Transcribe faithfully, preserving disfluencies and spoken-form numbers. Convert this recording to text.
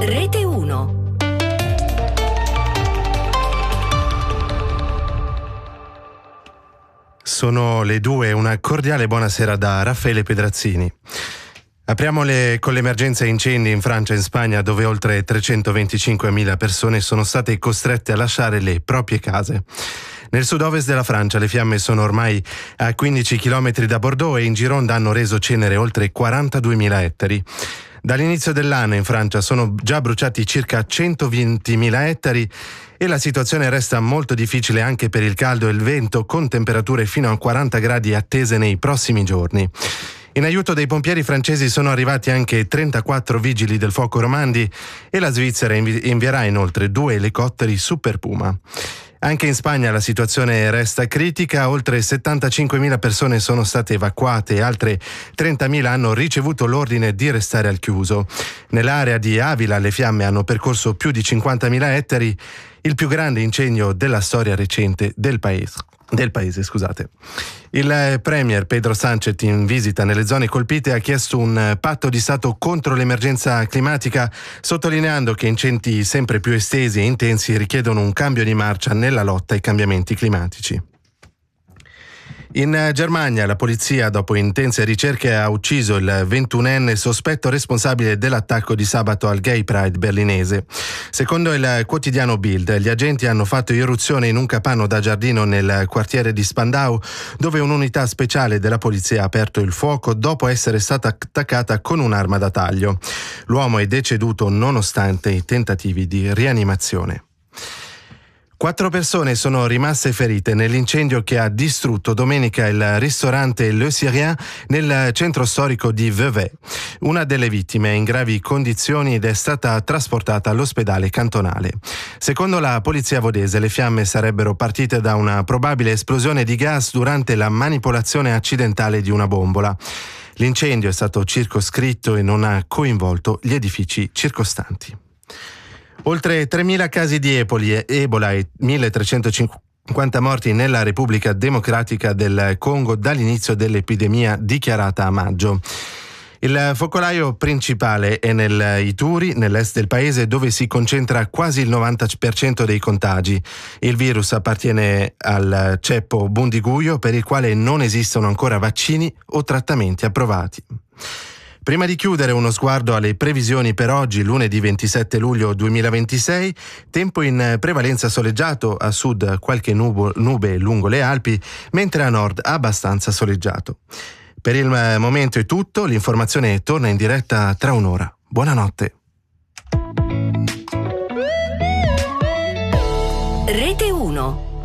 Rete uno. Sono le due, una cordiale buonasera da Raffaele Pedrazzini. Apriamo le, con l'emergenza incendi in Francia e in Spagna, dove oltre trecentoventicinquemila persone sono state costrette a lasciare le proprie case. Nel sud-ovest della Francia le fiamme sono ormai a quindici chilometri da Bordeaux e in Gironde hanno reso cenere oltre quarantaduemila ettari. Dall'inizio dell'anno in Francia sono già bruciati circa centoventimila ettari e la situazione resta molto difficile anche per il caldo e il vento, con temperature fino a quaranta gradi attese nei prossimi giorni. In aiuto dei pompieri francesi sono arrivati anche trentaquattro vigili del fuoco romandi e la Svizzera invi- invierà inoltre due elicotteri Super Puma. Anche in Spagna la situazione resta critica, oltre settantacinquemila persone sono state evacuate e altre trentamila hanno ricevuto l'ordine di restare al chiuso. Nell'area di Avila le fiamme hanno percorso più di cinquantamila ettari, il più grande incendio della storia recente del paese. Del paese, scusate. Il premier Pedro Sánchez, in visita nelle zone colpite, ha chiesto un patto di Stato contro l'emergenza climatica, sottolineando che incendi sempre più estesi e intensi richiedono un cambio di marcia nella lotta ai cambiamenti climatici. In Germania la polizia, dopo intense ricerche, ha ucciso il ventunenne sospetto responsabile dell'attacco di sabato al Gay Pride berlinese. Secondo il quotidiano Bild, gli agenti hanno fatto irruzione in un capanno da giardino nel quartiere di Spandau, dove un'unità speciale della polizia ha aperto il fuoco dopo essere stata attaccata con un'arma da taglio. L'uomo è deceduto nonostante i tentativi di rianimazione. Quattro persone sono rimaste ferite nell'incendio che ha distrutto domenica il ristorante Le Syrien nel centro storico di Vevey. Una delle vittime è in gravi condizioni ed è stata trasportata all'ospedale cantonale. Secondo la polizia vodese, le fiamme sarebbero partite da una probabile esplosione di gas durante la manipolazione accidentale di una bombola. L'incendio è stato circoscritto e non ha coinvolto gli edifici circostanti. Oltre tremila casi di Ebola e milletrecentocinquanta morti nella Repubblica Democratica del Congo dall'inizio dell'epidemia dichiarata a maggio. Il focolaio principale è nel Ituri, nell'est del paese, dove si concentra quasi il novanta per cento dei contagi. Il virus appartiene al ceppo Bundiguyo, per il quale non esistono ancora vaccini o trattamenti approvati. Prima di chiudere, uno sguardo alle previsioni per oggi, lunedì ventisette luglio duemilaventisei, tempo in prevalenza soleggiato, a sud qualche nubo, nube lungo le Alpi, mentre a nord abbastanza soleggiato. Per il momento è tutto, l'informazione torna in diretta tra un'ora. Buonanotte. Rete uno.